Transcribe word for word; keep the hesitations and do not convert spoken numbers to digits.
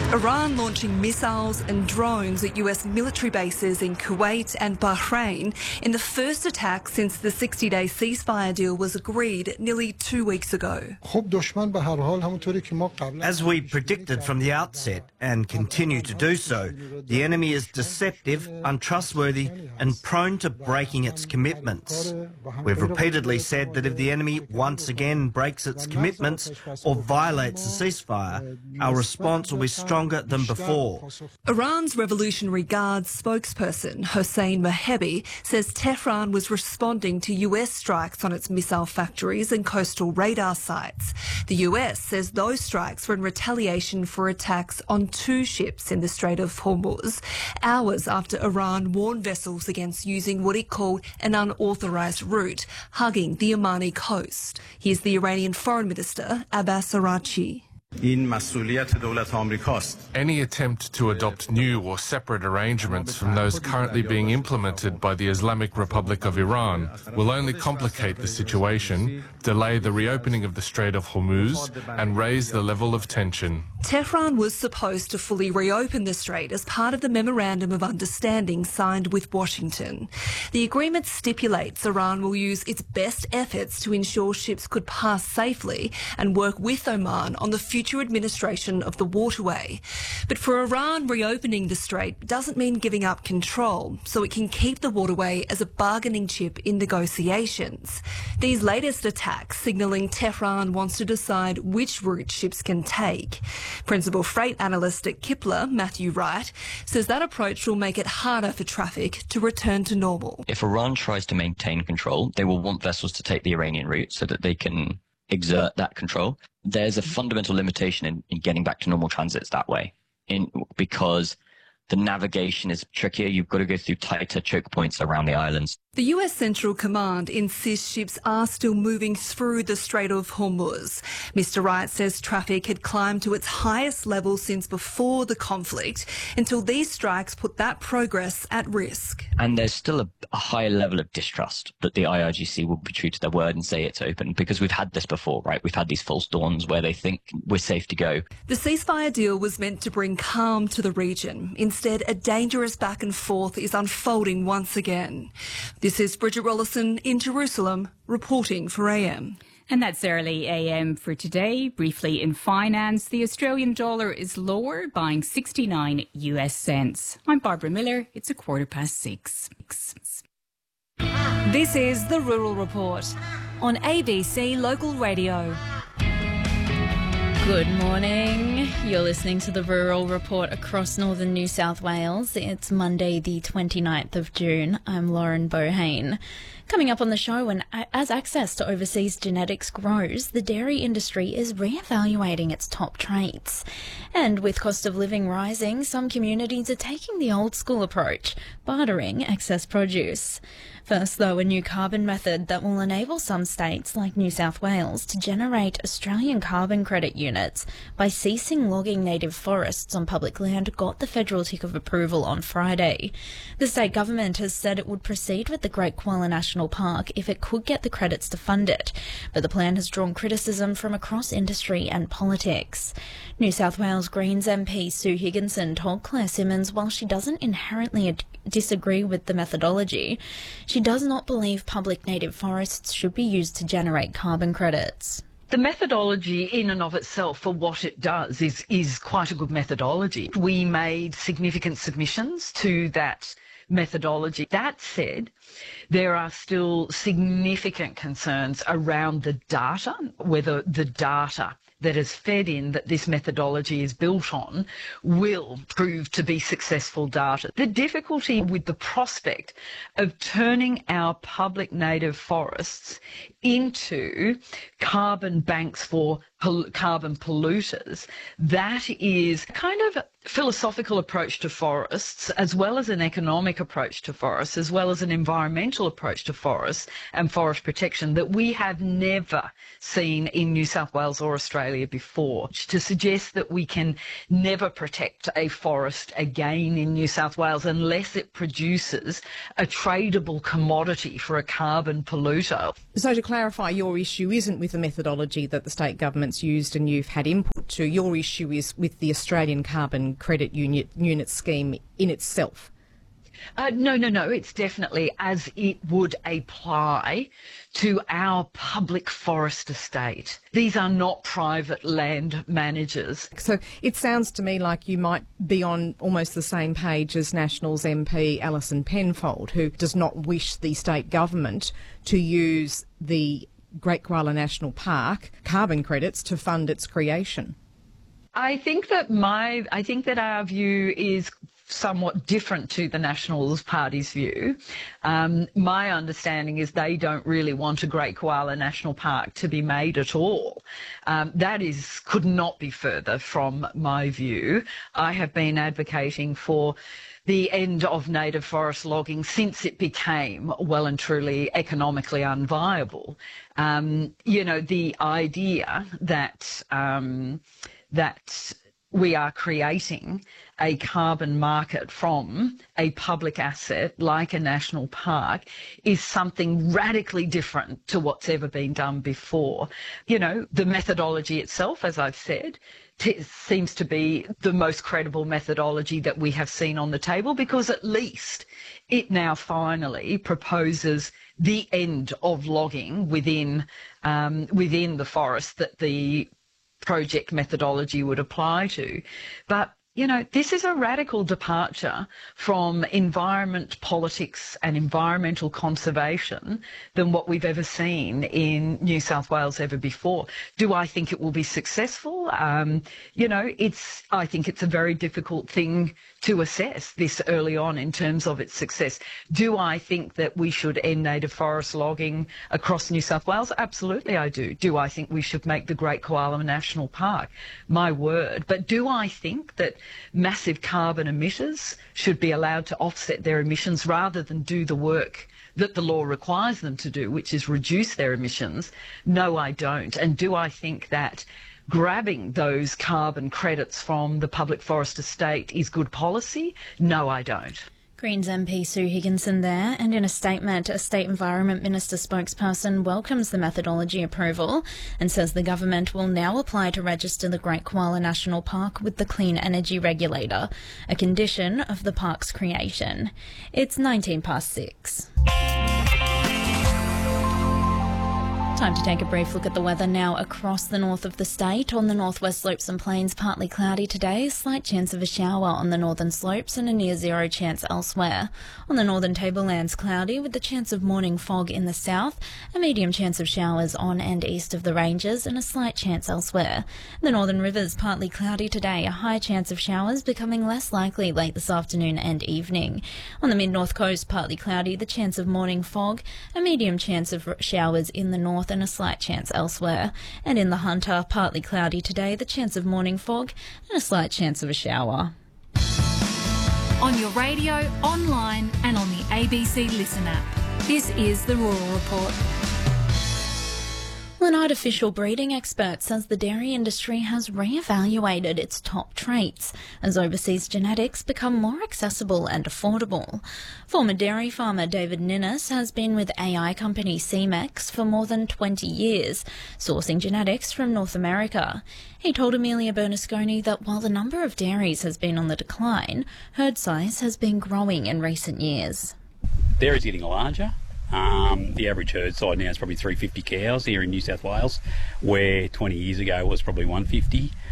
Iran launching missiles and drones at U S military bases in Kuwait and Bahrain in the first attack since the sixty-day ceasefire deal was agreed nearly two weeks ago. As we predicted from the outset and continue to do so, the enemy is deceptive, untrustworthy and prone to breaking its commitments. We've repeatedly said that if the enemy once again breaks its commitments or violates the ceasefire, our response will be stronger than before. Iran's Revolutionary Guard spokesperson Hossein Mohebi says Tehran was responding to U S strikes on its missile factories and coastal radar sites. The U S says those strikes were in retaliation for attacks on two ships in the Strait of Hormuz, hours after Iran warned vessels against using what it called an unauthorised route, hugging the Omani coast. Here's the Iranian Foreign Minister Abbas Araghchi. Any attempt to adopt new or separate arrangements from those currently being implemented by the Islamic Republic of Iran will only complicate the situation, delay the reopening of the Strait of Hormuz, and raise the level of tension. Tehran was supposed to fully reopen the strait as part of the Memorandum of Understanding signed with Washington. The agreement stipulates Iran will use its best efforts to ensure ships could pass safely and work with Oman on the future administration of the waterway. But for Iran, reopening the strait doesn't mean giving up control, so it can keep the waterway as a bargaining chip in negotiations. These latest attacks signalling Tehran wants to decide which route ships can take. Principal freight analyst at Kipler, Matthew Wright, says that approach will make it harder for traffic to return to normal. If Iran tries to maintain control, they will want vessels to take the Iranian route so that they can exert that control. There's a fundamental limitation in, in getting back to normal transits that way, in because the navigation is trickier. You've got to go through tighter choke points around the islands. The U S Central Command insists ships are still moving through the Strait of Hormuz. Mister Wright says traffic had climbed to its highest level since before the conflict, until these strikes put that progress at risk. And there's still a, a high level of distrust that the I R G C will be true to their word and say it's open, because we've had this before, right? We've had these false dawns where they think we're safe to go. The ceasefire deal was meant to bring calm to the region. Instead, a dangerous back and forth is unfolding once again. This is Bridget Rollison in Jerusalem, reporting for A M. And that's early A M for today. Briefly in finance, the Australian dollar is lower, buying sixty-nine U S cents. I'm Barbara Miller. It's a quarter past six. This is the Rural Report on A B C Local Radio. Good morning. You're listening to the Rural Report across northern New South Wales. It's Monday the twenty-ninth of June. I'm Lauren Bohane. Coming up on the show, and as access to overseas genetics grows, the dairy industry is reevaluating its top traits. And with cost of living rising, some communities are taking the old school approach, bartering excess produce. First, though, a new carbon method that will enable some states, like New South Wales, to generate Australian carbon credit units by ceasing logging native forests on public land got the federal tick of approval on Friday. The state government has said it would proceed with the Great Koala National Park if it could get the credits to fund it, but the plan has drawn criticism from across industry and politics. New South Wales Greens M P Sue Higginson told Claire Simmons while she doesn't inherently ad- disagree with the methodology, she does not believe public native forests should be used to generate carbon credits. The methodology in and of itself for what it does is, is quite a good methodology. We made significant submissions to that methodology. That said, there are still significant concerns around the data, whether the data that is fed in that this methodology is built on will prove to be successful data. The difficulty with the prospect of turning our public native forests into carbon banks for pol- carbon polluters, that is kind of a philosophical approach to forests, as well as an economic approach to forests, as well as an environmental approach to forests and forest protection that we have never seen in New South Wales or Australia. Australia before. To suggest that we can never protect a forest again in New South Wales unless it produces a tradable commodity for a carbon polluter. So to clarify, your issue isn't with the methodology that the state government's used and you've had input to. Your issue is with the Australian Carbon Credit Unit, unit scheme in itself. Uh, no, no, no. It's definitely as it would apply to our public forest estate. These are not private land managers. So it sounds to me like you might be on almost the same page as Nationals M P Alison Penfold, who does not wish the state government to use the Great Koala National Park carbon credits to fund its creation. I think that my, I think that our view is somewhat different to the Nationals Party's view. Um, my understanding is they don't really want a Great Koala National Park to be made at all. Um, that is, could not be further from my view. I have been advocating for the end of native forest logging since it became well and truly economically unviable. Um, you know, the idea that um, that we are creating a carbon market from a public asset like a national park is something radically different to what's ever been done before. You know, the methodology itself, as I've said, t- seems to be the most credible methodology that we have seen on the table, because at least it now finally proposes the end of logging within um, within the forest that the project methodology would apply to. But you know, this is a radical departure from environment politics and environmental conservation than what we've ever seen in New South Wales ever before. Do I think it will be successful? Um, you know, it's, I think it's a very difficult thing to assess this early on in terms of its success. Do I think that we should end native forest logging across New South Wales? Absolutely I do. Do I think we should make the Great Koala National Park? My word. But do I think that massive carbon emitters should be allowed to offset their emissions rather than do the work that the law requires them to do, which is reduce their emissions? No, I don't. And do I think that grabbing those carbon credits from the public forest estate is good policy? No, I don't. Greens M P Sue Higginson there, and in a statement, a State Environment Minister spokesperson welcomes the methodology approval and says the government will now apply to register the Great Koala National Park with the Clean Energy Regulator, a condition of the park's creation. It's nineteen past six. Time to take a brief look at the weather now across the north of the state. On the northwest slopes and plains, partly cloudy today, slight chance of a shower on the northern slopes and a near zero chance elsewhere. On the northern tablelands, cloudy with the chance of morning fog in the south, a medium chance of showers on and east of the ranges and a slight chance elsewhere. The northern rivers, partly cloudy today, a high chance of showers becoming less likely late this afternoon and evening. On the mid-north coast, partly cloudy, the chance of morning fog, a medium chance of showers in the north and a slight chance elsewhere. And in the Hunter, partly cloudy today, the chance of morning fog and a slight chance of a shower. On your radio, online and on the A B C Listen app. This is the Rural Report. Well, an artificial breeding expert says the dairy industry has re-evaluated its top traits as overseas genetics become more accessible and affordable. Former dairy farmer David Ninnis has been with A I company C-Mex for more than twenty years, sourcing genetics from North America. He told Amelia Bernasconi that while the number of dairies has been on the decline, herd size has been growing in recent years. Dairy's getting larger. Um, the average herd size now is probably three hundred fifty cows here in New South Wales, where twenty years ago was probably one hundred fifty.